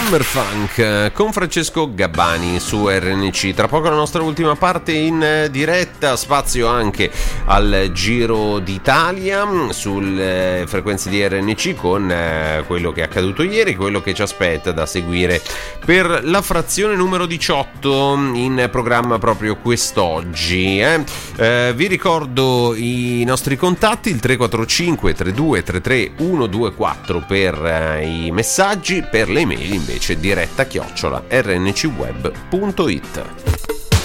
Summer Funk con Francesco Gabbani su RNC. Tra poco la nostra ultima parte in diretta, spazio anche al Giro d'Italia sulle frequenze di RNC con quello che è accaduto ieri, quello che ci aspetta da seguire per la frazione numero 18 in programma proprio quest'oggi. Vi ricordo i nostri contatti, il 345 32 33 124 per i messaggi, per le email invece diretta @rncweb.it.